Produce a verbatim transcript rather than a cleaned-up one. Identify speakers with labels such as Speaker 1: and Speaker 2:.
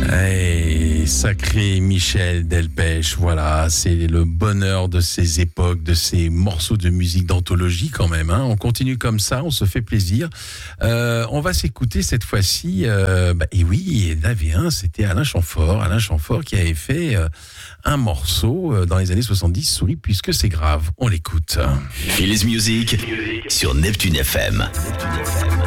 Speaker 1: Hey, sacré Michel Delpech, voilà, c'est le bonheur de ces époques, de ces morceaux de musique d'anthologie quand même. Hein. On continue comme ça, on se fait plaisir. Euh, on va s'écouter cette fois-ci, euh, bah, et oui, il y en avait un, c'était Alain Chamfort, Alain Chamfort qui avait fait euh, un morceau euh, dans les années soixante-dix, Souris, puisque c'est grave. On l'écoute.
Speaker 2: Philiz Music sur Neptune F M. Neptune F M.